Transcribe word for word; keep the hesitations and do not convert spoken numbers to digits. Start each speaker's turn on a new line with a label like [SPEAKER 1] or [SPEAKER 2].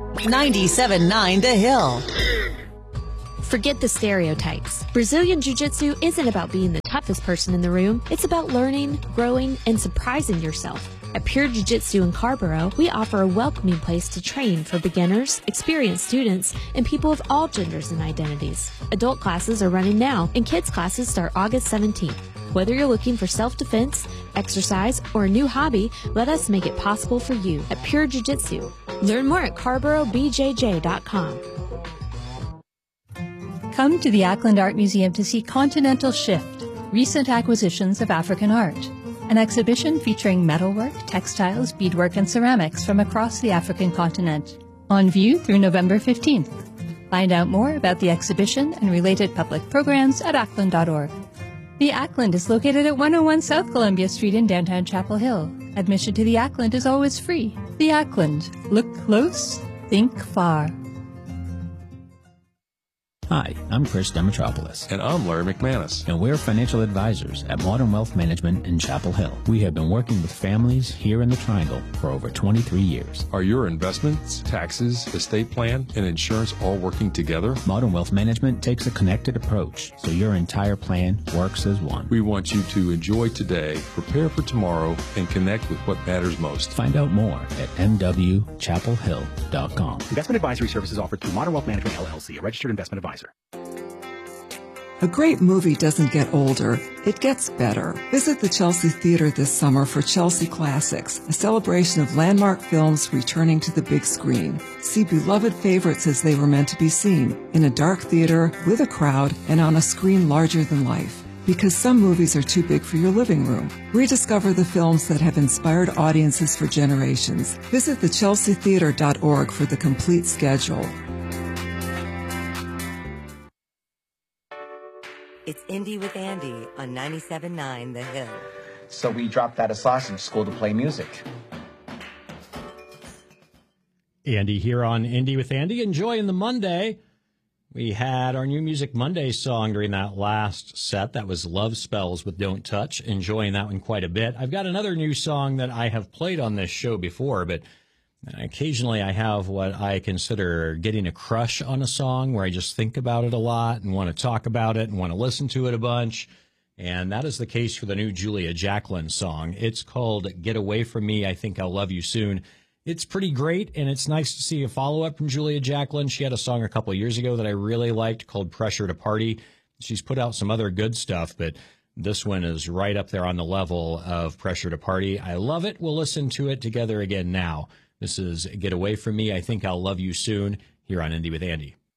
[SPEAKER 1] ninety-seven point nine The Hill.
[SPEAKER 2] Forget the stereotypes. Brazilian Jiu-Jitsu isn't about being the toughest person in the room. It's about learning, growing, and surprising yourself. At Pure Jiu-Jitsu in Carborough, we offer a welcoming place to train for beginners, experienced students, and people of all genders and identities. Adult classes are running now, and kids classes start August seventeenth. Whether you're looking for self-defense, exercise, or a new hobby, let us make it possible for you at Pure Jiu-Jitsu. Learn more at Carborough B J J dot com.
[SPEAKER 3] Come to the Ackland Art Museum to see Continental Shift, Recent Acquisitions of African Art, an exhibition featuring metalwork, textiles, beadwork, and ceramics from across the African continent. On view through November fifteenth. Find out more about the exhibition and related public programs at ackland dot org. The Ackland is located at one oh one South Columbia Street in downtown Chapel Hill. Admission to the Ackland is always free. The Ackland. Look close, think far.
[SPEAKER 4] Hi, I'm Chris Demetropoulos.
[SPEAKER 5] And I'm Larry McManus.
[SPEAKER 4] And we're financial advisors at Modern Wealth Management in Chapel Hill. We have been working with families here in the Triangle for over twenty-three years.
[SPEAKER 5] Are your investments, taxes, estate plan, and insurance all working together?
[SPEAKER 4] Modern Wealth Management takes a connected approach, so your entire plan works as one.
[SPEAKER 5] We want you to enjoy today, prepare for tomorrow, and connect with what matters most.
[SPEAKER 4] Find out more at m w chapel hill dot com.
[SPEAKER 6] Investment advisory services offered through Modern Wealth Management, L L C, a registered investment advisor.
[SPEAKER 7] A great movie doesn't get older, it gets better. Visit the Chelsea Theater this summer for Chelsea Classics, a celebration of landmark films returning to the big screen. See beloved favorites as they were meant to be seen, in a dark theater, with a crowd, and on a screen larger than life. Because some movies are too big for your living room. Rediscover the films that have inspired audiences for generations. Visit the chelsea theater dot org for the complete schedule.
[SPEAKER 8] It's Indie with Andy on ninety-seven point nine The Hill.
[SPEAKER 9] So we dropped out of sausage school to play music.
[SPEAKER 10] Andy here on Indie with Andy, enjoying the Monday. We had our new Music Monday song during that last set. That was Love Spells with Don't Touch. Enjoying that one quite a bit. I've got another new song that I have played on this show before, but occasionally I have what I consider getting a crush on a song where I just think about it a lot and want to talk about it and want to listen to it a bunch. And that is the case for the new Julia Jacklin song. It's called Get Away From Me, I Think I'll Love You Soon. It's pretty great, and it's nice to see a follow-up from Julia Jacklin. She had a song a couple of years ago that I really liked called Pressure to Party. She's put out some other good stuff, but this one is right up there on the level of Pressure to Party. I love it. We'll listen to it together again now. This is Get Away From Me, I Think I'll Love You Soon, here on Indie with Andy.